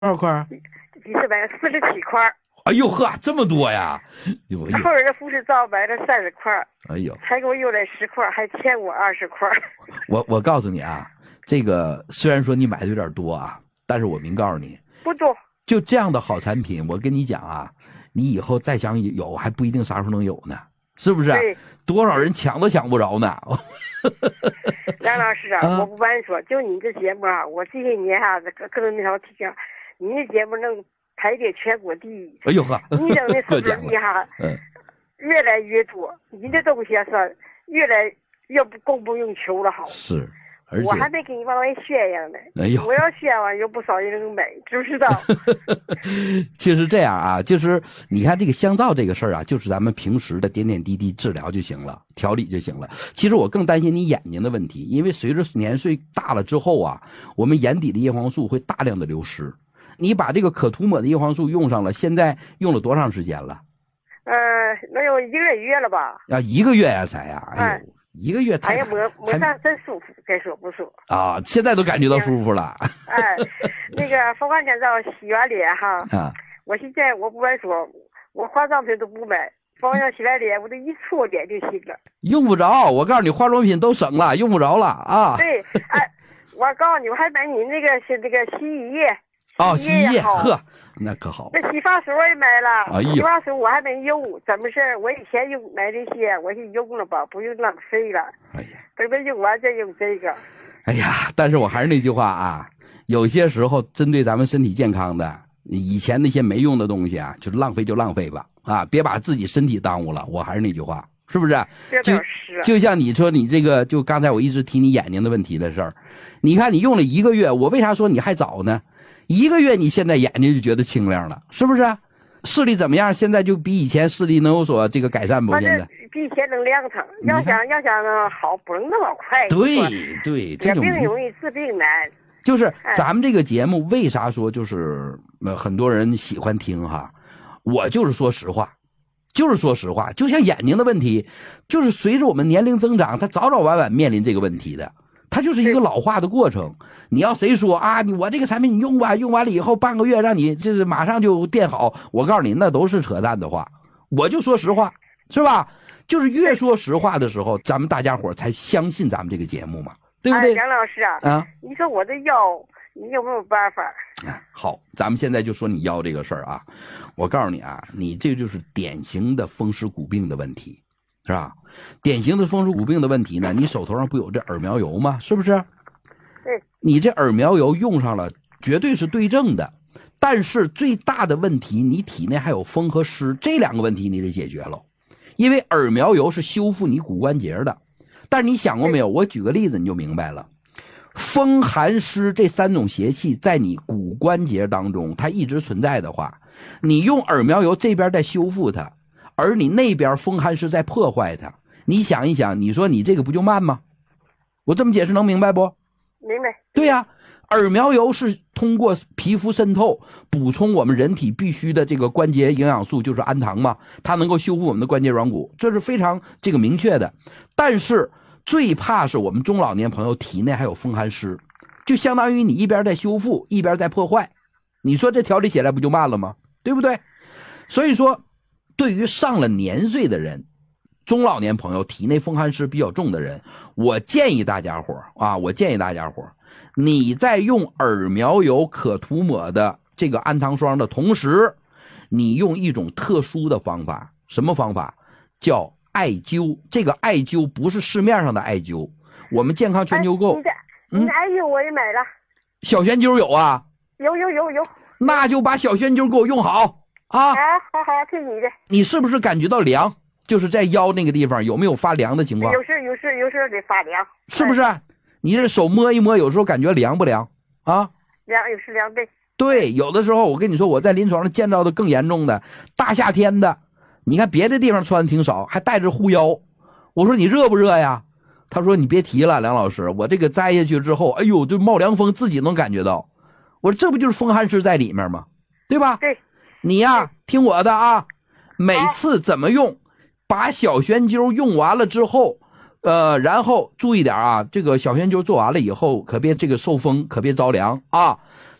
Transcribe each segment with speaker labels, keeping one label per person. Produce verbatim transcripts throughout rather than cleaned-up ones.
Speaker 1: 少块？
Speaker 2: 几十买了四十七块。
Speaker 1: 哎呦呵，这么多呀！
Speaker 2: 后边的富士皂买了三十块。
Speaker 1: 哎呦，
Speaker 2: 才给我邮来十块，还欠我二十块。
Speaker 1: 我我告诉你啊，这个虽然说你买的有点多啊，但是我明告诉你，
Speaker 2: 不多。
Speaker 1: 就这样的好产品，我跟你讲啊，你以后再想有还不一定啥时候能有呢，是不是？
Speaker 2: 对，
Speaker 1: 多少人抢都抢不着呢。
Speaker 2: 梁老师啊，啊我不瞒你说，就你这节目啊，我这些年啊，各各种那条听啊，你这节目能排列全国第一。
Speaker 1: 哎呦呵，
Speaker 2: 你整的是不是厉害？嗯，越来越多，你的东西啊是越来越不供不应求了，好。
Speaker 1: 是。
Speaker 2: 我还没给你往外宣扬呢，
Speaker 1: 哎呦，
Speaker 2: 我要宣扬有不少人能买，知不知道？
Speaker 1: 就是这样啊，就是你看这个香皂这个事儿啊，就是咱们平时的点点滴滴治疗就行了，调理就行了。其实我更担心你眼睛的问题，因为随着年岁大了之后啊，我们眼底的叶黄素会大量的流失。你把这个可涂抹的叶黄素用上了，现在用了多长时间了？
Speaker 2: 呃，能有一个月了吧？
Speaker 1: 啊，一个月呀、啊、才呀、啊，哎呦。嗯一个月太，
Speaker 2: 哎呀，摸摸上真舒服，该说不说
Speaker 1: 啊！现在都感觉到舒服了。
Speaker 2: 哎，那个凤凰天皂洗完脸哈，啊，我现在我不敢说，我化妆品都不买，保养洗完脸我都一搓脸就行了。
Speaker 1: 用不着，我告诉你，化妆品都省了，用不着了啊。
Speaker 2: 对，哎，我告诉你，我还买你那个是那个洗衣液。
Speaker 1: 哦，洗衣液，呵，那可好。
Speaker 2: 那洗发水也买了，
Speaker 1: 哎呦，
Speaker 2: 洗发水我还没用，怎么事儿？我以前用买这些，我就用了吧，不用浪费了。哎呀，等着用完再用这个。
Speaker 1: 哎呀，但是我还是那句话啊，有些时候针对咱们身体健康的，以前那些没用的东西啊，就浪费就浪费吧，啊，别把自己身体耽误了。我还是那句话，是不是？
Speaker 2: 就
Speaker 1: 就像你说你这个，就刚才我一直提你眼睛的问题的事儿，你看你用了一个月，我为啥说你还早呢？一个月你现在眼睛就觉得清亮了，是不是？视力怎么样？现在就比以前视力能有所这个改善不？现在
Speaker 2: 比以前能亮堂。要想要想好，不能那么快。
Speaker 1: 对对，这种
Speaker 2: 病容易治病难。
Speaker 1: 就是咱们这个节目为啥说就是呃很多人喜欢听哈？我就是说实话，就是说实话，就像眼睛的问题，就是随着我们年龄增长，它早早晚晚面临这个问题的。它就是一个老化的过程。你要谁说啊，你我这个产品你用吧，用完了以后半个月让你就是马上就变好，我告诉你那都是扯淡的话。我就说实话，是吧？就是越说实话的时候，咱们大家伙才相信咱们这个节目嘛，对不对？
Speaker 2: 哎，杨老师啊，啊，你说我的腰，你有没有办法？
Speaker 1: 哎，好，咱们现在就说你腰这个事儿啊。我告诉你啊，你这就是典型的风湿骨病的问题。是吧？典型的风湿骨病的问题呢，你手头上不有这耳苗油吗？是不是？
Speaker 2: 对，
Speaker 1: 你这耳苗油用上了，绝对是对症的。但是最大的问题，你体内还有风和湿，这两个问题你得解决了。因为耳苗油是修复你骨关节的，但是你想过没有？我举个例子你就明白了。风寒湿这三种邪气在你骨关节当中，它一直存在的话，你用耳苗油这边在修复它。而你那边风寒湿在破坏它，你想一想，你说你这个不就慢吗？我这么解释能明白不？
Speaker 2: 明白。
Speaker 1: 对呀、啊，耳苗油是通过皮肤渗透补充我们人体必须的这个关节营养素，就是氨糖嘛，它能够修复我们的关节软骨，这是非常这个明确的。但是最怕是我们中老年朋友体内还有风寒湿，就相当于你一边在修复，一边在破坏，你说这调理起来不就慢了吗？对不对？所以说。对于上了年岁的人，中老年朋友体内风寒湿比较重的人，我建议大家伙啊，我建议大家伙，你在用耳苗油可涂抹的这个氨糖霜的同时，你用一种特殊的方法，什么方法？叫艾灸。这个艾灸不是市面上的艾灸，我们健康全球购。
Speaker 2: 你的你的艾灸我也买了。
Speaker 1: 小悬灸有啊？
Speaker 2: 有有有有。
Speaker 1: 那就把小悬灸给我用好。啊，
Speaker 2: 好好听你的。
Speaker 1: 你是不是感觉到凉？就是在腰那个地方有没有发凉的情况？
Speaker 2: 有时有时有时得发凉，
Speaker 1: 是不是？哎、你这手摸一摸，有时候感觉凉不凉啊？
Speaker 2: 凉，有时凉对。
Speaker 1: 对，有的时候我跟你说，我在临床上见到的更严重的，大夏天的，你看别的地方穿的挺少，还带着护腰。我说你热不热呀？他说你别提了，梁老师，我这个摘下去之后，哎呦，就冒凉风，自己能感觉到。我说这不就是风寒湿在里面吗？对吧？
Speaker 2: 对。
Speaker 1: 你呀，听我的啊，每次怎么用，把小悬灸用完了之后，呃，然后注意点啊，这个小悬灸做完了以后，可别这个受风，可别着凉啊。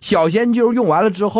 Speaker 1: 小咸揪用完了之后。